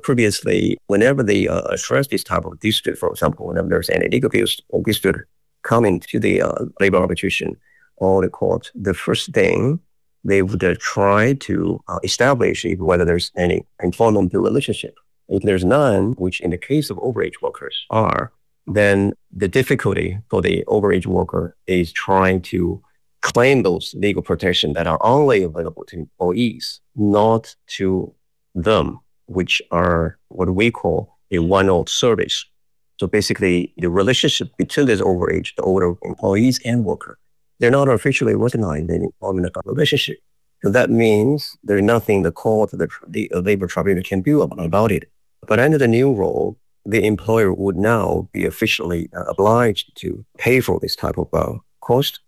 previously, whenever they address this type of dispute, for example, whenever there's any legal dispute coming to the labor arbitration or the court, the first thing they would try to establish whether there's any employment relationship. If there's none, which in the case of overage workers are, then the difficulty for the overage worker is trying to claim those legal protections that are only available to employees, not to them, which are what we call a one-off service. So basically, the relationship between this overage, the older employees and worker, they're not officially recognized in employment relationship. So that means there's nothing the court, the labor tribunal can do about it. But under the new rule, the employer would now be officially obliged to pay for this type of cost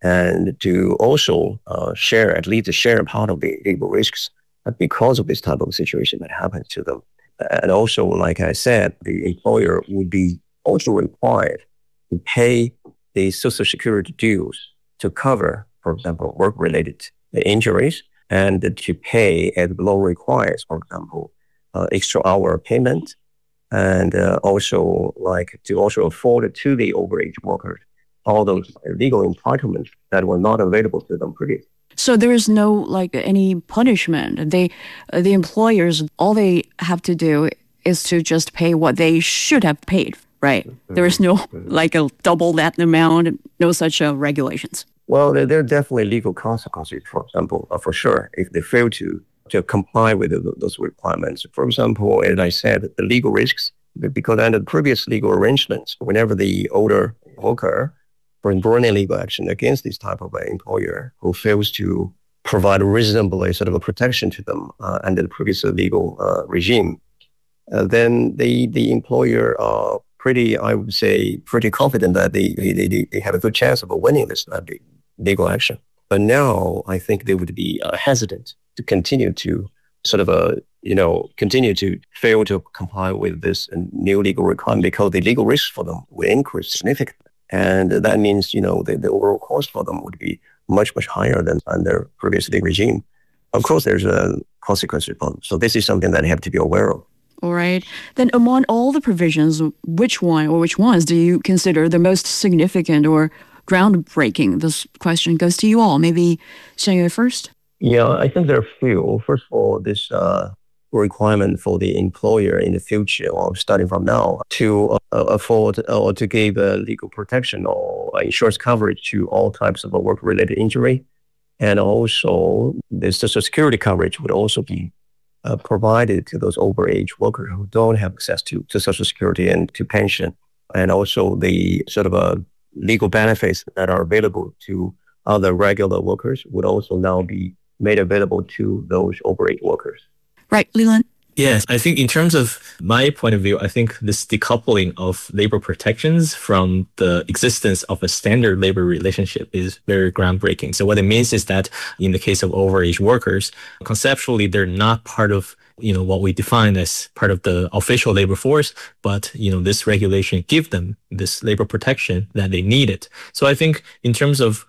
and to also share a part of the legal risks because of this type of situation that happens to them. And also, like I said, the employer would be also required to pay the Social Security dues to cover, for example, work-related injuries, and to pay as the law requires, for example, extra hour payment, and also to also afford to the overage workers all those legal entitlements that were not available to them previously. So there is no any punishment. The employers, all they have to do is to just pay what they should have paid, right? Mm-hmm. There is no a double that amount, no such regulations. Well, there are definitely legal consequences, for example, for sure, if they fail to comply with those requirements. For example, as I said, the legal risks, because under the previous legal arrangements, whenever the older worker bring a legal action against this type of employer who fails to provide reasonably sort of a protection to them under the previous legal regime, then the employer are pretty confident that they have a good chance of winning this legal action. But now I think they would be hesitant to continue to continue to fail to comply with this new legal requirement because the legal risks for them will increase significantly. And that means, the overall cost for them would be much, much higher than under previous legal regime. Of course, there's a consequence for them. So this is something that you have to be aware of. All right. Then among all the provisions, which ones do you consider the most significant or groundbreaking? This question goes to you all. Maybe Xianyue first? Yeah, I think there are a few. First of all, this requirement for the employer in the future, or starting from now, to afford or to give legal protection or insurance coverage to all types of work-related injury. And also, the Social Security coverage would also be provided to those overage workers who don't have access to Social Security and to pension. And also the sort of legal benefits that are available to other regular workers would also now be made available to those overage workers. Right, Leland? Yes, I think in terms of my point of view, I think this decoupling of labor protections from the existence of a standard labor relationship is very groundbreaking. So what it means is that in the case of overage workers, conceptually, they're not part of what we define as part of the official labor force, but, this regulation give them this labor protection that they needed. So I think in terms of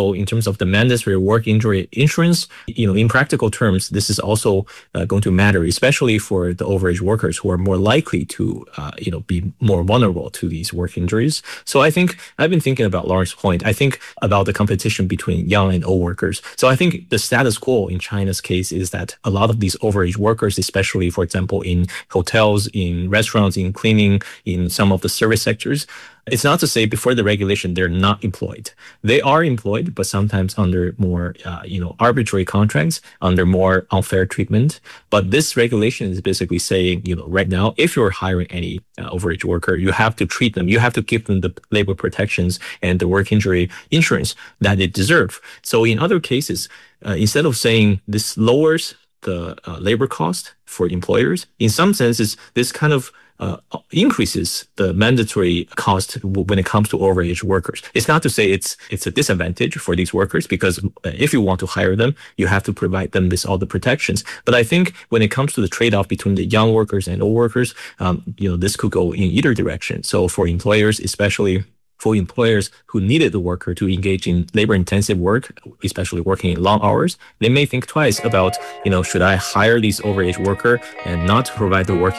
the mandatory work injury insurance, in practical terms, this is also going to matter, especially for the overage workers who are more likely to, be more vulnerable to these work injuries. So I think I've been thinking about Lawrence's point. I think about the competition between young and old workers. So I think the status quo in China's case is that a lot of these overage workers, especially, for example, in hotels, in restaurants, in cleaning, in some of the service sectors, it's not to say before the regulation they're not employed. They are employed, but sometimes under more, arbitrary contracts, under more unfair treatment. But this regulation is basically saying, right now, if you're hiring any overage worker, you have to treat them, you have to give them the labor protections and the work injury insurance that they deserve. So in other cases, instead of saying this lowers the labor cost for employers, in some senses, this kind of increases the mandatory cost when it comes to overage workers. It's not to say it's a disadvantage for these workers, because if you want to hire them, you have to provide them with all the protections. But I think when it comes to the trade-off between the young workers and old workers, this could go in either direction. So for employers, especially for employers who needed the worker to engage in labor-intensive work, especially working in long hours, they may think twice about, should I hire this overage worker and not provide the work